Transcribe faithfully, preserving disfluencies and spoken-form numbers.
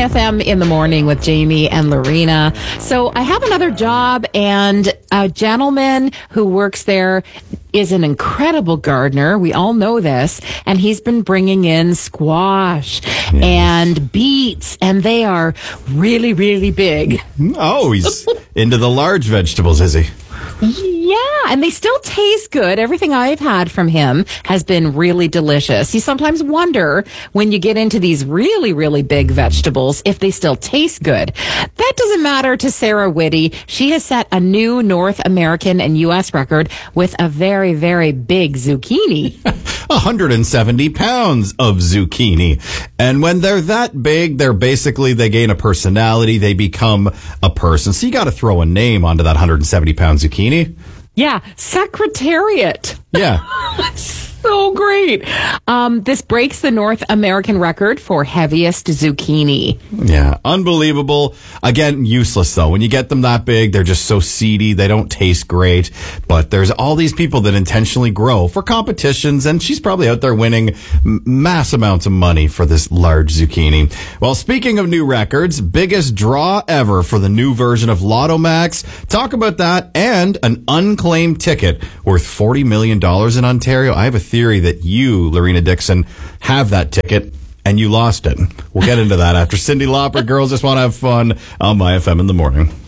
F M in the morning with Jamie and Lorena. So I have another job, and a gentleman who works there is an incredible gardener. We all know this. And he's been bringing in squash yes. and beets, and they are really, really big. Oh, he's into the large vegetables, is he? Yeah, and they still taste good. Everything I've had from him has been really delicious. You sometimes wonder when you get into these really, really big vegetables if they still taste good. That doesn't matter to Sarah Whitty. She has set a new North American and U S record with a very, very big zucchini. one hundred seventy pounds of zucchini. And when they're that big, they're basically, they gain a personality. They become a person. So you got to throw a name onto that one hundred seventy pound zucchini. Yeah, Secretariat. Yeah. So great. Um, this breaks the North American record for heaviest zucchini. Yeah, unbelievable. Again, useless though. When you get them that big, they're just so seedy. They don't taste great. But there's all these people that intentionally grow for competitions, and she's probably out there winning mass amounts of money for this large zucchini. Well, speaking of new records, biggest draw ever for the new version of Lotto Max. Talk about that, and an unclaimed ticket worth forty million dollars in Ontario. I have a theory that you, Lorena Dixon, have that ticket and you lost it. We'll get into that after Cyndi Lauper. Girls Just Want to Have Fun on My F M in the Morning.